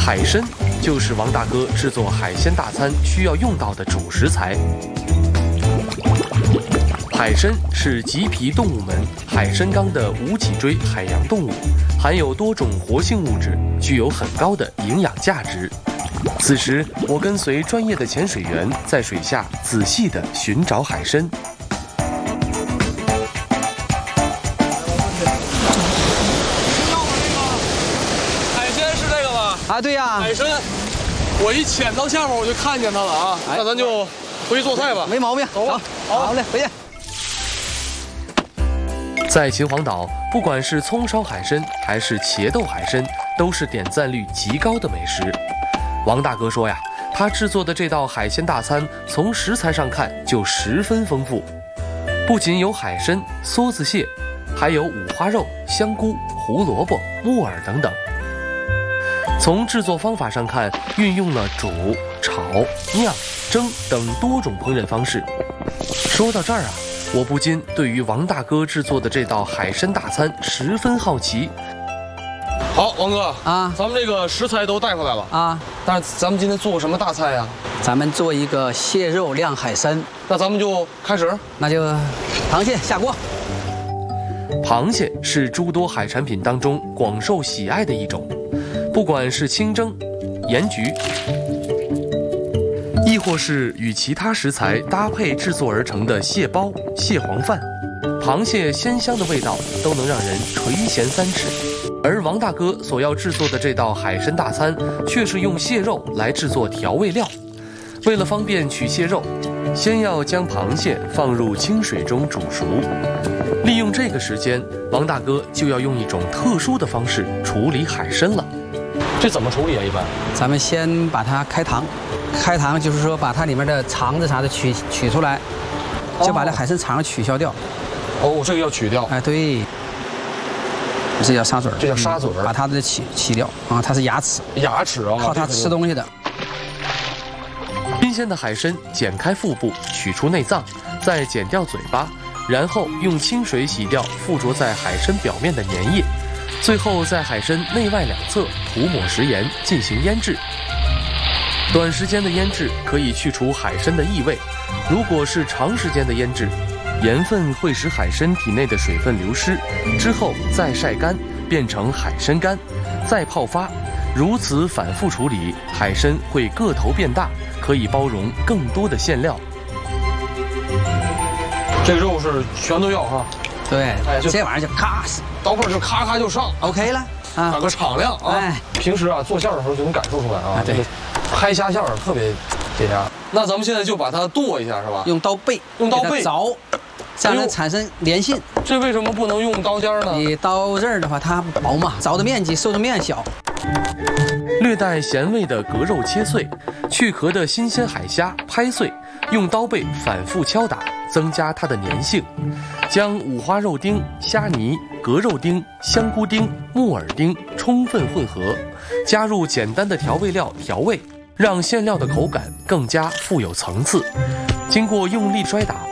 海参就是王大哥制作海鲜大餐需要用到的主食材。海参是棘皮动物门海参纲的无脊椎海洋动物，含有多种活性物质，具有很高的营养价值。此时，我跟随专业的潜水员在水下仔细地寻找海参。 海鲜是这个吧？ 啊，对呀。 海参，我一潜到下面我就看见它了啊。那咱就回去做菜吧。 没毛病。 走吧。 好嘞，回去。 在秦皇岛，不管是葱烧海参还是茄豆海参，都是点赞率极高的美食。王大哥说呀，他制作的这道海鲜大餐，从食材上看就十分丰富，不仅有海参、梭子蟹，还有五花肉、香菇、胡萝卜、木耳等等。从制作方法上看，运用了煮、炒、酿、蒸等多种烹饪方式。说到这儿啊，我不禁对于王大哥制作的这道海参大餐十分好奇。 好，王哥啊， 咱们这个食材都带回来了啊， 但是咱们今天做什么大菜呀？ 咱们做一个蟹肉晾海参。 那咱们就开始。 那就螃蟹下锅。 螃蟹是诸多海产品当中广受喜爱的一种，不管是清蒸、盐焗，亦或是与其他食材搭配制作而成的蟹包、蟹黄饭，螃蟹鲜香的味道都能让人垂涎三尺。而王大哥所要制作的这道海参大餐，却是用蟹肉来制作调味料。为了方便取蟹肉，先要将螃蟹放入清水中煮熟。利用这个时间，王大哥就要用一种特殊的方式处理海参了。 这怎么处理啊？一般咱们先把它开膛，开膛就是说把它里面的肠子啥的取出来，就把这海参肠取消掉。 哦，这个要取掉。 哎，对。这叫沙嘴儿， 这叫沙嘴儿， 把它的去掉啊，它是牙齿， 牙齿啊， 靠它吃东西的。 新鲜的海参剪开腹部，取出内脏，再剪掉嘴巴，然后用清水洗掉附着在海参表面的粘液，最后在海参内外两侧涂抹食盐进行腌制。短时间的腌制可以去除海参的异味，如果是长时间的腌制，盐分会使海参体内的水分流失，之后再晒干变成海参干，再泡发，如此反复处理，海参会个头变大，可以包容更多的馅料。 这肉是全都要哈。 对，哎，这玩意儿就咔， 刀片就咔咔就上 ，OK 了啊， 打个敞亮啊。 哎， 平时啊做馅的时候就能感受出来啊， 对， 拍虾馅特别解压。那咱们现在就把它剁一下是吧？ 用刀背， 用刀背凿。这样能产生粘性。 这为什么不能用刀尖呢？ 你刀刃的话，它薄嘛，凿的面积、受的面小。 略带咸味的蛤肉切碎，去壳的新鲜海虾拍碎，用刀背反复敲打，增加它的粘性。将五花肉丁、虾泥、蛤肉丁、香菇丁、木耳丁充分混合，加入简单的调味料调味，让馅料的口感更加富有层次。经过用力摔打，